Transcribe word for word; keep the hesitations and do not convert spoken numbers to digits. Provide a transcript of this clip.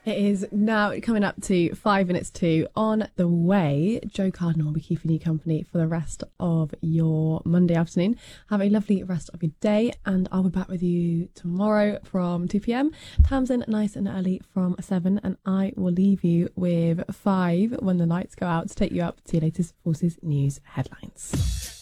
It is now coming up to five minutes to on the way. Joe Cardinal will be keeping you company for the rest of your Monday afternoon. Have a lovely rest of your day, and I'll be back with you tomorrow from two p.m. Tamsin nice and early from seven, and I will leave you with five when the lights go out to take you up to your latest Forces News headlines.